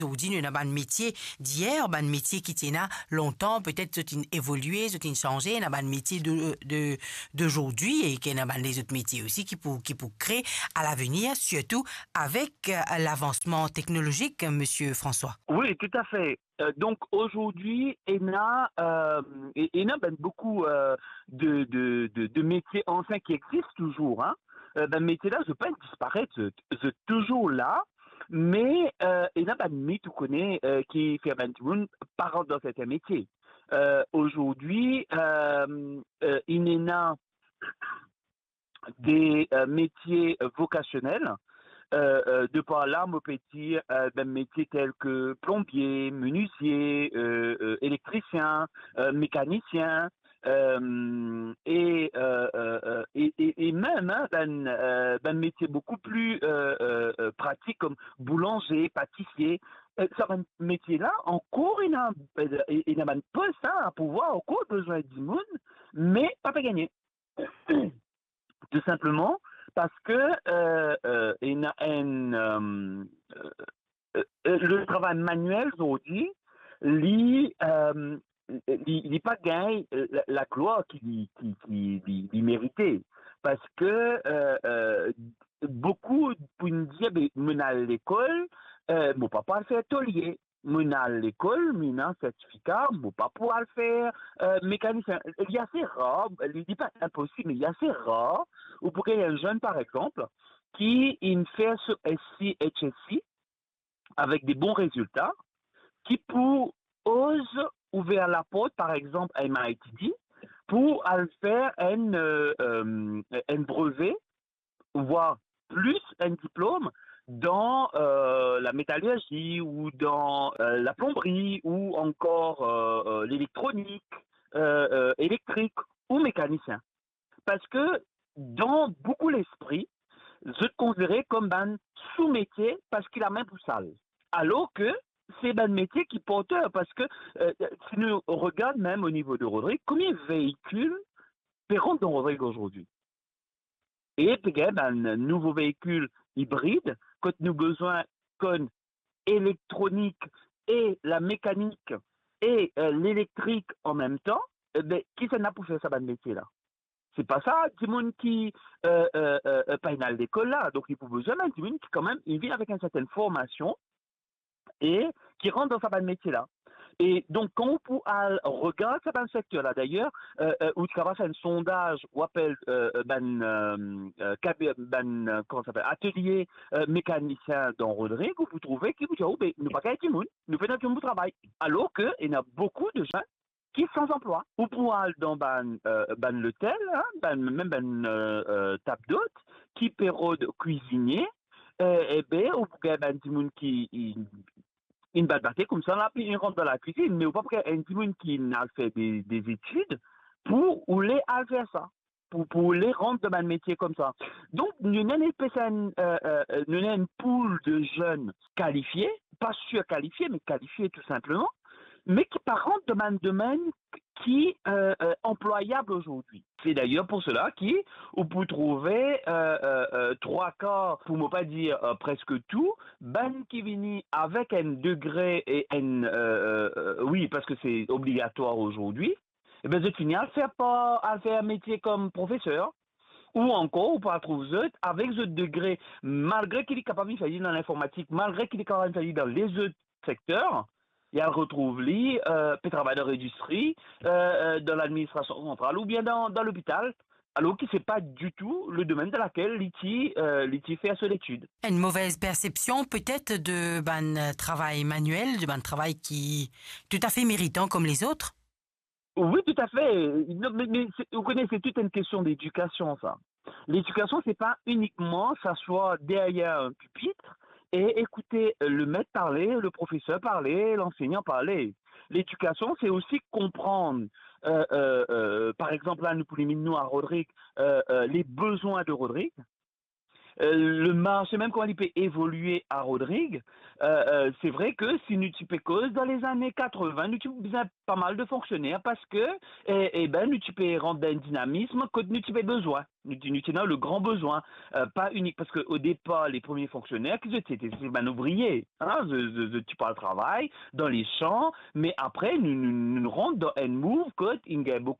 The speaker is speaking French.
Aujourd'hui, nous avons un métier d'hier, un métier qui tient là longtemps, peut-être c'est évolué, c'est changé, nous avons un métier d'aujourd'hui et qu'il y a des autres métiers aussi qui pour créer à l'avenir, surtout avec l'avancement technologique, Monsieur François. Oui, tout à fait. Donc aujourd'hui, ENA beaucoup de métiers anciens qui existent toujours. Hein. Métiers là, je peux disparaître, c'est toujours là. Mais ENA tout connaît qui fait par dans certains métiers. Aujourd'hui, il y a des métiers vocationnels. De par là, on peut dire métiers tels que plombier, menuisier, électricien, mécanicien, et même métiers beaucoup plus pratiques comme boulanger, pâtissier. Ça un métier-là, encore, il y a un poste hein, à pouvoir, encore besoin du monde, mais pas gagner. Tout simplement parce que le travail manuel aujourd'hui, il pas gagné la gloire qu'il méritait. Parce que beaucoup pour nous dire, ben, à l'école, mon papa a fait atelier. Mon à l'école, mon a un certificat, mon papa pourra le faire mécanicien. Il y a assez rare, il dit pas impossible, mais il y a assez rare, ou pour qu'il y ait un jeune, par exemple, qui fait ce SC, HSC, avec des bons résultats, qui pour ose ouvrir la porte, par exemple, à MIT, pour aller faire un brevet, voire plus un diplôme dans la métallurgie ou dans la plomberie ou encore l'électronique, électrique ou mécanicien. Parce que dans beaucoup l'esprit, je te considérais comme un sous-métier parce qu'il a même pour sale. Alors que c'est un métier qui porteur parce que si nous regardons même au niveau de Rodrigue, combien de véhicules feront dans Rodrigue aujourd'hui? Et puis, un nouveau véhicule hybride, quand nous avons besoin qu'on électronique et la mécanique et l'électrique en même temps, qui s'en a pour faire ça, ce métier-là? C'est pas ça, du monde qui pas une l'école là, donc il faut besoin d'un monde qui quand même il vit avec une certaine formation et qui rentre dans ce métier là. Et donc quand on regarde ce secteur là d'ailleurs, où tu vas faire un sondage ou appelle comment ça s'appelle atelier mécanicien dans Rodrigue, vous trouvez que vous dites oh ben nous pas du monde, nous faisons un bon travail. Alors que il y a beaucoup de gens qui sont sans emploi. Ou pour aller dans l'hôtel, hein, même table d'hôte, qui période cuisinier, et bien, ou pour qu'il y ait du monde qui une balle battée comme ça, là, puis il rentre dans la cuisine, mais ou pas pour qu'il y ait du monde qui n'a fait des études pour ou les à faire ça. Pour les rendre dans un métier comme ça. Donc, nous avons une poule de jeunes qualifiés, pas surqualifiés, mais qualifiés tout simplement, mais qui par contre dans un domaine qui employable aujourd'hui. C'est d'ailleurs pour cela où vous trouvez trois quarts, pour ne pas dire presque tout, qui viennent avec un degré et oui, parce que c'est obligatoire aujourd'hui, et bien je finis à faire un métier comme professeur. Ou encore, on peut trouver avec ce degré, malgré qu'il est capable de faire dans l'informatique, malgré qu'il est capable de faire dans les autres secteurs, il retrouve lui, peut travailler dans l'industrie, dans l'administration centrale ou bien dans l'hôpital, alors que c'est pas du tout le domaine dans lequel l'IT fait son étude. Une mauvaise perception peut-être de travail manuel, de travail qui est tout à fait méritant comme les autres? Oui, tout à fait. Mais vous connaissez, c'est toute une question d'éducation, ça. L'éducation, c'est pas uniquement s'asseoir derrière un pupitre et écouter le maître parler, le professeur parler, l'enseignant parler. L'éducation, c'est aussi comprendre, par exemple, là, nous à Rodrigue, les besoins de Rodrigue. le marché, même quand il peut évoluer à Rodrigue, c'est vrai que si nous tu peux cause dans les années 80, nous tu besoin pas mal de fonctionnaires parce que, ben, nous tu peux rendre un dynamisme que nous tu peux besoin. Nous tu as le grand besoin, pas unique, parce qu'au départ, les premiers fonctionnaires, c'était des ouvriers, hein, tu parles travail, dans les champs, mais après, nous rentrons dans un move que il y a beaucoup